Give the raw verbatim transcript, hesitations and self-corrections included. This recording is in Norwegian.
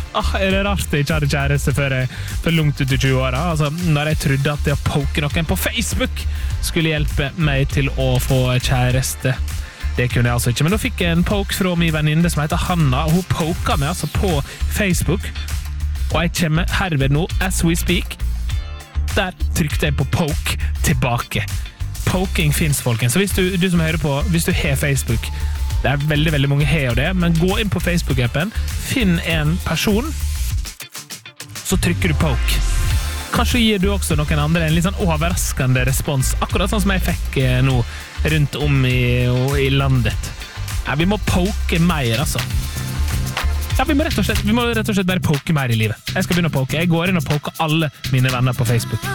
ah, er det rart jeg ikke hadde kjæreste før jeg for langt ut i tjue-åra? Altså, når jeg trodde at det å poke noen på Facebook skulle hjelpe meg til å få kjæreste. Det kunne jeg altså ikke, men da fikk jeg en poke fra min venninne som heter Hanna, og hun poka meg altså på Facebook, og jeg kommer herved nå, as we speak. Der trykte jeg på poke tilbake. Poking finnes, folkens. Så hvis du, du som hører på, hvis du har Facebook, det er veldig, veldig mange har det, men gå inn på Facebook-appen, finn en person, så trykker du poke. Kanskje gir du også noen andre en litt sånn overraskende respons, akkurat sånn som jeg fikk eh, nå rundt om i, i landet. Ja, vi må poke mer, altså. Ja, vi må, rett og slett, vi må rett og slett bare poke mer i livet. Jeg skal begynne å poke. Jeg går inn og poker alle mine venner på Facebook.